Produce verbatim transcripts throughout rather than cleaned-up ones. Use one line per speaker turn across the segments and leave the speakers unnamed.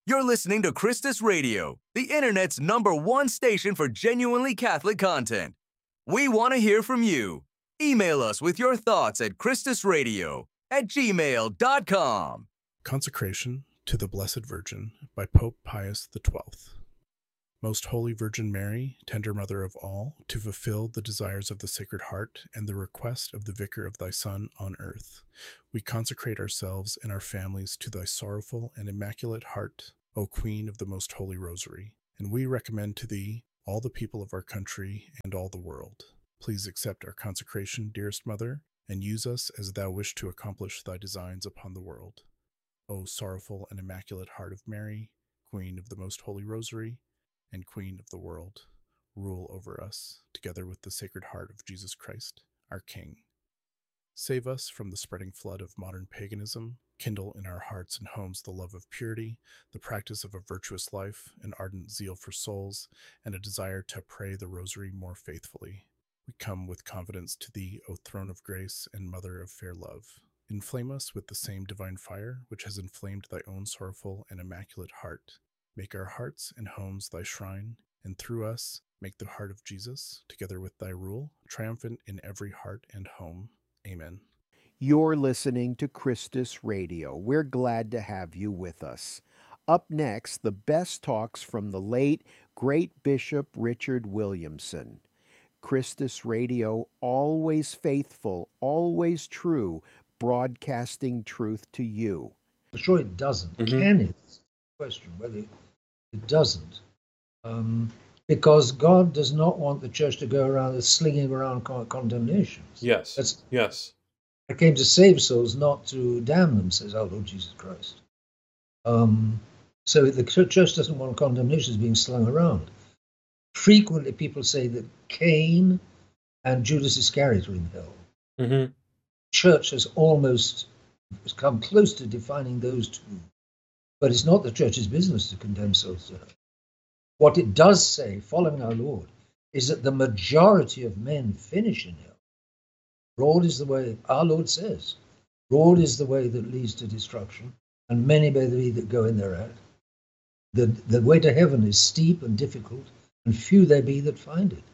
You're listening to Christus Radio, the internet's number one station for genuinely Catholic content. We want to hear from you. Email us with your thoughts at christusradio at gmail dot com.
Consecration to the Blessed Virgin by Pope Pius the twelfth. Most Holy Virgin Mary, tender Mother of all, to fulfill the desires of the Sacred Heart and the request of the Vicar of thy Son on earth, we consecrate ourselves and our families to thy sorrowful and immaculate heart, O Queen of the Most Holy Rosary, and we recommend to thee all the people of our country and all the world. Please accept our consecration, dearest Mother, and use us as thou wish to accomplish thy designs upon the world. O sorrowful and immaculate heart of Mary, Queen of the Most Holy Rosary, and Queen of the world, rule over us, together with the Sacred Heart of Jesus Christ, our King. Save us from the spreading flood of modern paganism, kindle in our hearts and homes the love of purity, the practice of a virtuous life, an ardent zeal for souls, and a desire to pray the Rosary more faithfully. We come with confidence to thee, O Throne of Grace and Mother of fair love. Inflame us with the same divine fire which has inflamed thy own sorrowful and immaculate heart. Make our hearts and homes thy shrine, and through us make the heart of Jesus, together with thy rule, triumphant in every heart and home. Amen.
You're listening to Christus Radio. We're glad to have you with us. Up next, the best talks from the late, great Bishop Richard Williamson. Christus Radio, always faithful, always true, broadcasting truth to you.
I'm sure it doesn't.
Mm-hmm.
Can it? Question whether it, it doesn't. Um, because God does not want the church to go around slinging around con- condemnations.
Yes.
That's,
yes.
I came to save souls, not to damn them, says our Lord Jesus Christ. Um, so the church doesn't want condemnations being slung around. Frequently people say that Cain and Judas Iscariot are in hell.
Mm-hmm.
Church has almost come close to defining those two. But it's not the church's business to condemn souls to hell. What it does say, following our Lord, is that the majority of men finish in hell. Broad is the way, our Lord says, broad is the way that leads to destruction, and many may there be that go in thereat. The, the way to heaven is steep and difficult, and few there be that find it.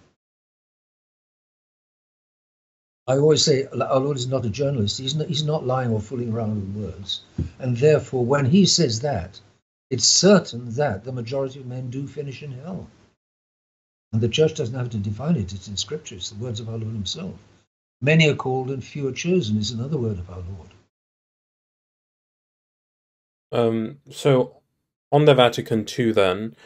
I always say our Lord is not a journalist. He's not, he's not lying or fooling around with words. And therefore, when he says that, it's certain that the majority of men do finish in hell. And the church doesn't have to define it. It's in Scripture. It's the words of our Lord himself. Many are called and few are chosen is another word of our Lord.
Um, so, on the Vatican two then,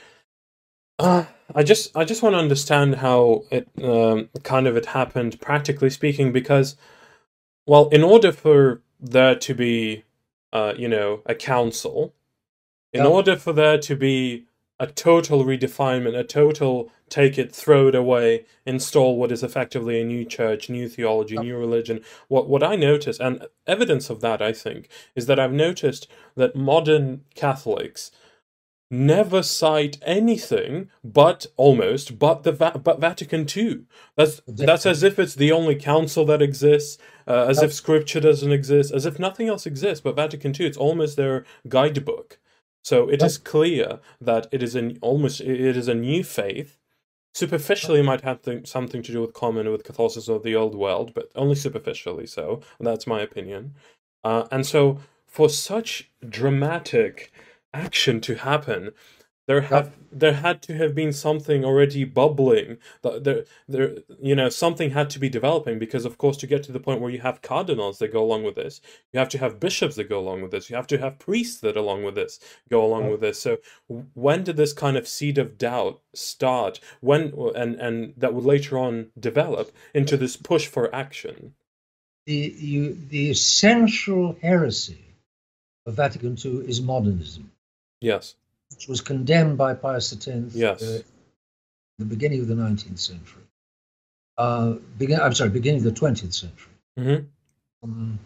Uh, I just I just want to understand how it um, kind of it happened, practically speaking, because, well, in order for there to be, uh, you know, a council, in
Yeah.
order for there to be a total redefinement, a total take it, throw it away, install what is effectively a new church, new theology,
Yeah.
new religion, what what I notice, and evidence of that, I think, is that I've noticed that modern Catholics never cite anything but almost but the Va- but Vatican two. That's that's as if it's the only council that exists, uh, as if Scripture doesn't exist, as if nothing else exists but Vatican two. It's almost their guidebook. So it is clear that it is an almost it is a new faith. Superficially, it might have th- something to do with common with Catholicism of the old world, but only superficially so. That's my opinion. Uh, and so, for such dramatic action to happen, there have there had to have been something already bubbling. There, there, you know, something had to be developing, because, of course, to get to the point where you have cardinals that go along with this, you have to have bishops that go along with this, you have to have priests that along with this go along with this. So, when did this kind of seed of doubt start? When and and that would later on develop into this push for action?
The you, the essential heresy of Vatican two is modernism.
Yes.
Which was condemned by Pius X
Yes.
uh, the beginning of the nineteenth century. Uh, begin, I'm sorry, beginning of the twentieth century.
Mm-hmm.
Um,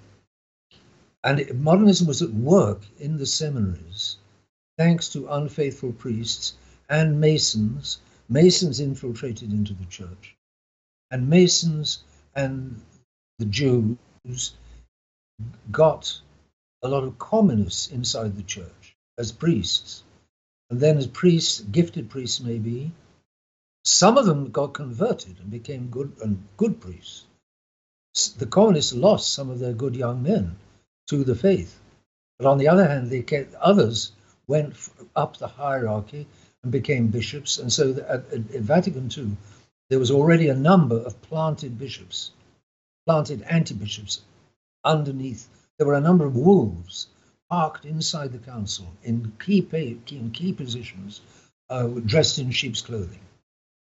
and it, modernism was at work in the seminaries, thanks to unfaithful priests and Masons. Masons infiltrated into the church. And Masons and the Jews got a lot of communists inside the church as priests. and then as priests, gifted priests maybe, some of them got converted and became good and good priests. The colonists lost some of their good young men to the faith, but on the other hand, they kept, others went up the hierarchy and became bishops, and so at, at, at Vatican two, there was already a number of planted bishops, planted anti-bishops underneath. There were a number of wolves parked inside the council in key, pay, in key positions, uh, dressed in sheep's clothing.